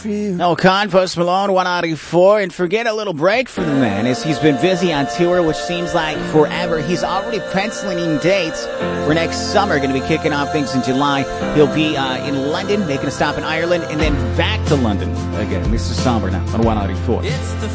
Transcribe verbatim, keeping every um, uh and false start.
No Con, Post Malone, one ninety-four, and forget a little break for the man as he's been busy on tour, which seems like forever. He's already penciling in dates for next summer, going to be kicking off things in July. He'll be uh, in London, making a stop in Ireland, and then back to London again. This is Somber now on one ninety-four.